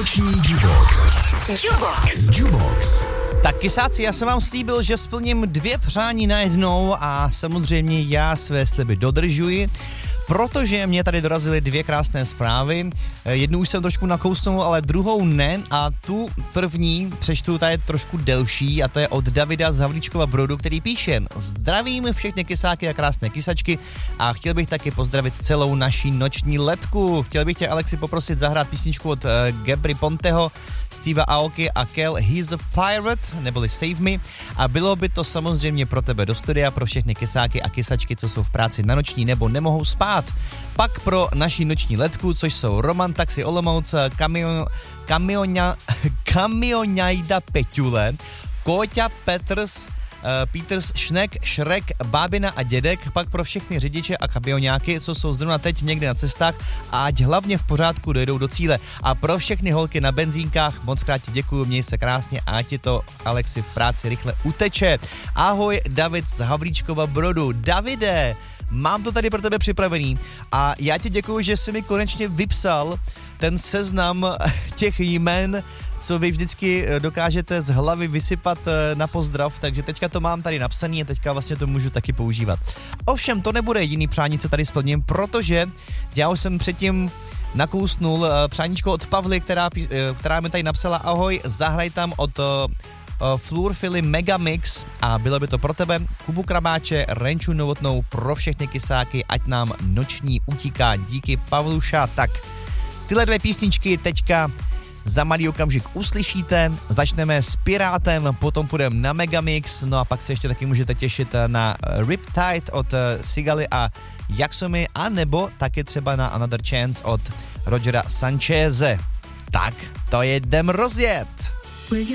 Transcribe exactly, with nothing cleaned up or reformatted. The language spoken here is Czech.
Noční Jukebox. Jukebox. Jukebox. Tak kysáci, já jsem vám slíbil, že splním dvě přání najednou a samozřejmě já své sliby dodržuji, protože mě tady dorazily dvě krásné zprávy. Jednu už jsem trošku nakousnul, ale druhou ne a tu první přečtu, ta je trošku delší a to je od Davida z Havlíčkova Brodu, který píše: zdravím všechny kysáky a krásné kysačky a chtěl bych taky pozdravit celou naší noční letku. Chtěl bych tě, Alexi, poprosit zahrát písničku od uh, Gabry Ponteho, Steva Aoki a Kel He's a Pirate, neboli Save Me, a bylo by to samozřejmě pro tebe do studia, pro všechny kysáky a kysačky, co jsou v práci na noční nebo nemohou spát. Pak pro naši noční letku, což jsou Roman, Taxi Olomouc, Kamion, Kamioňa, Kamionajda Peťule, Kóťa Petrs, Peters, Šnek, Šrek, Bábina a Dědek, pak pro všechny řidiče a kamioňáky, co jsou zrovna teď někde na cestách, a ať hlavně v pořádku dojedou do cíle. A pro všechny holky na benzínkách moc krát ti děkuju, měj se krásně a ať ti to, Alexi, v práci rychle uteče. Ahoj, David z Havlíčkova Brodu. Davide, mám to tady pro tebe připravený a já ti děkuju, že jsi mi konečně vypsal ten seznam těch jmen, co vy vždycky dokážete z hlavy vysypat na pozdrav, takže teďka to mám tady napsaný a teďka vlastně to můžu taky používat. Ovšem, to nebude jediný přání, co tady splním, protože já už jsem předtím nakousnul přáníčko od Pavly, která, která mi tady napsala: ahoj, zahraj tam od Flurfily Megamix a bylo by to pro tebe, Kubu Krabáče, Renču Novotnou, pro všechny kysáky, ať nám noční utíká. Díky, Pavluša. Tak, tyhle dvě písničky teďka za malý okamžik uslyšíte, začneme s Pirátem, potom půjdeme na Megamix, no a pak se ještě taky můžete těšit na Riptide od Sigaly a Jaxomy, a nebo taky třeba na Another Chance od Rogera Sancheze. Tak, to jedem rozjet! Will you